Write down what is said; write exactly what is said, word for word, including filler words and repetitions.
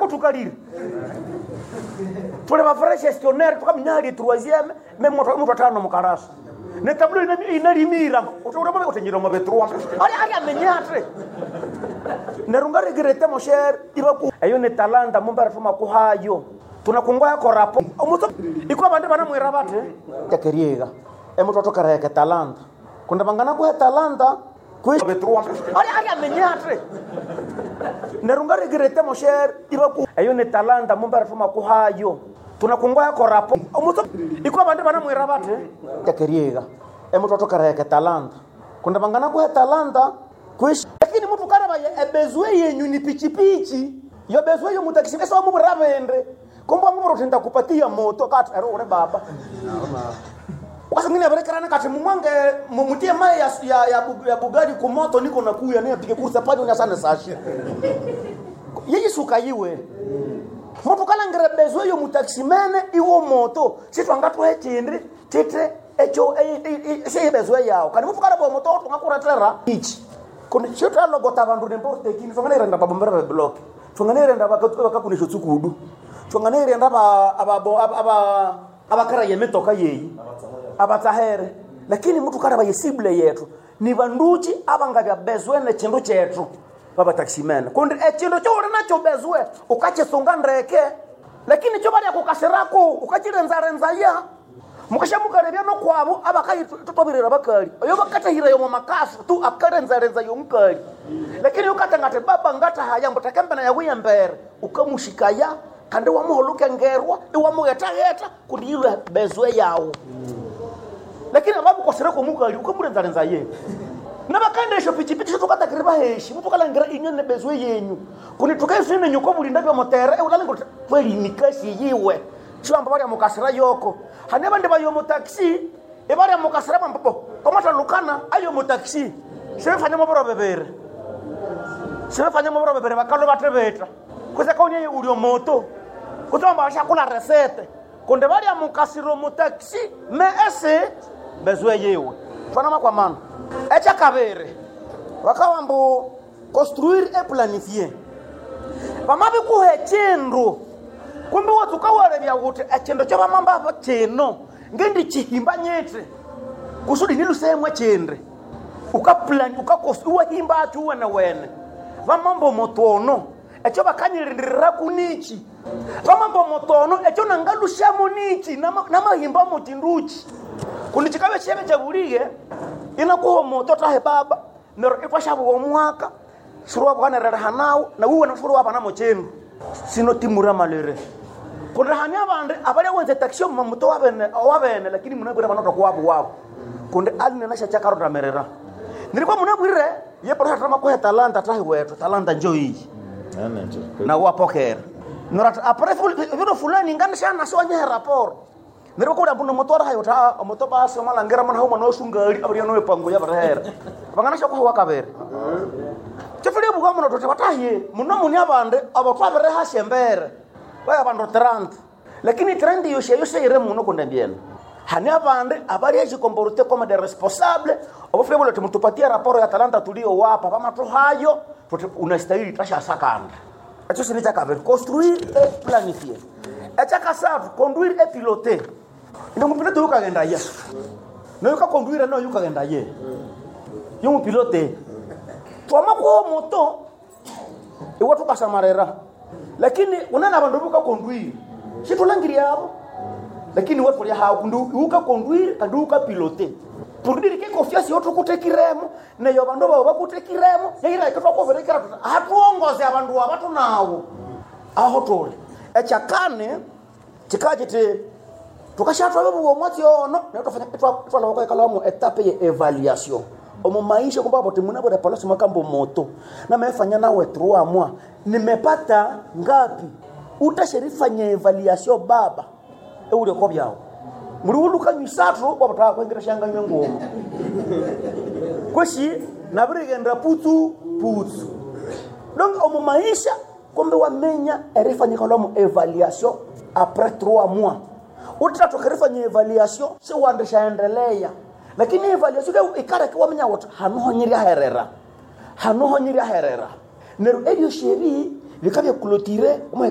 tukalire tule ba fresh gestionnaire tukamnyali troisième même moto atano mukarasa ne tablo ina inalimira utabona utenjira mu betro ali ali amenyatre nerunga regrete mon cher ibaku ayo ne talanta mumbara tuma ku hayo tunakungoya ko rapo umuto iko bande bana mwira bate yakeriega emutoto kareke talanta kunda bangana ku talanta ku betro ali ali amenyatre nerunga regrete mon cher ibaku ayo ne talanta mumbara tuma ku hayo tunakungoya ko rapo umuto iko bande bana mwira bate yakeriega emutoto kareke talanta kunda bangana ku talanta kuishi lakini mtu karaba ebezwe yenyu ni pichipichi yo bezwe yo mutakisi esa mu ravendre kombo mu rotenda kupatia moto kati ero ore baba wasingine berekarana kati mumwange mumutie mai ya ya, ya, ya bugari ku moto niko nakuya ne apige kursa pale unya sana sashi yeye suka yiwe mtu kala ngere bezwe yo mutakisi mene iwo moto sitwanga twetindri tete echo ese bezwe yao kandi mtu karaba moto ngakuratera ichi kone chota logo tabandu n'importe kini fangana irenda babombera ba block fangana irenda bakatuka kunisho tsukudu fangana irenda ba aba aba abakara yemetoka yeyi abatahere lakini mtu kada bayesible yetu ni banduchi abangabya bezwe ne chindo chetu baba taximene konde e chindo cyo nacho bezwe ukache songa ndreke lakini cyo bari akukasirako ukachirenza renza ya mukashamukarebya no kwabo abakayi tutobirira bakali ayo bakatahira yo makasu tu akarenza renza yo mukali lakini ukatangate baba ngata haya mbutakembe na yawe mbere ukamushikaya kande wamuholuke ngerwa iwamuyeta yeta kudile bezwe yawo lakini ababu kosirako mukali ukamurenza renza ye nabakande sho pichipichi tukata kiriba heshi mutukala ngira inyone bezwe yenyu kuni tukayisine nyuko bulinda byo motere e ulalengo kweli nikashi yiwe chamba bari mukasira yoko haneba ndiba yo taxi e bari mukasira mambo komata lukana ayo mu taxi sefanya maboro bebere sefanya maboro bebere bakalo batrebeta kuze kaunye uri moto kutomba shakula recette konde bari mukasiro mu taxi me ese bezwe yewe fana kwa mano echa kabere wakawambo construire et planifier bamabe kuhechendo kumbe watu kawale bya wote achendo cha bamamba bacheno ngendi chihimba nyete kusudi nilusemwe chendre ukaplan ukakosuwa himba atuwe na wene bamambo motono echo bakanyirindira kunichi bamambo motono echo nangalusha monichi na mahimba motinduchi kunichikabe chebe cha bulige inakuho moto tahe baba nero ikwashabu wa mwaka surwa bwana rarahanao na uwe na surwa bana mochendo sino timura malere kuna hanya bande abale wenze taxi mu muto wabene wabene lakini munabwira banoto kwabo wabo kunde ali na shacha karota merera nilikuwa munabwire ye pora tama kwa talanta tahi wetu talanta njo hii na wapokera nora apre video fulani ngana shana so anye rapport nilikuwa kuna moto hayo ta moto basi malangera mana ho mano sungali abari no pango ya barahera bangana shako wakabere chefule buga muno tote batahiye muno muni abande abatwabere hashembere baya bando trente lakini trente yoshe yoshe ire muno kondambiena hani abande abari yaje comporter comme des responsables obofle bolo tumutupatia rapport ya talanta tulio wapa kama tu hayo unastahili tasha sakanda acho sinita kaver construire et planifier acha kasafu conduire et piloter ndio mpilote ukagenda ya no yuka conduire no yuka genda ye yo pilote twama kwa moto iwo tukasamarera lakini unana bandu buka conduire shitulangiria hapo lakini watu ya hao kundu uka conduire kandi uka piloter pour dire que confiance yoto kutekiremo na yo bandu babo bakutekiremo yagira ikatwa ko verekera hatuongoze abandu abatu nawo aho tole echakane chikajite tukashatwa babo mwati ono na tufanya twa na wako kalamu etape ya evaluation omo maisha kwamba bote munabo da pala makambo moto na mefanya nawe trois mois nimepata ngapi utashirifanya evaluation baba e ule ko byao muri uluka nyisatro baba ta kwengera shanga ngoma kweshi na brigenda putu putu donc omo maisha kwamba wamenya erifanya kalamu evaluation après trois mois utata tukifanya evaluation si waandisha endelea lakini evaluation ikara kwa menya watu hanohonyiria herera hanohonyiria herera nero ebyo shebi bikabye clôturer